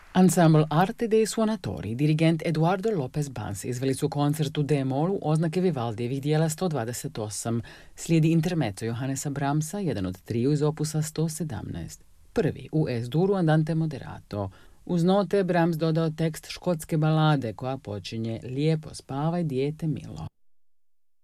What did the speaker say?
Ensemble Arte dei Suonatori, dirigent Eduardo Lopez Bans, izveli su koncert u D-molu oznake Vivaldijevih dijela 128. Slijedi intermezzo Johannesa Brahmsa, jedan od triju iz opusa 117. Prvi u S-duru Andante moderato. Uz note Brahms dodao tekst škotske balade koja počinje Lijepo spavaj dijete milo.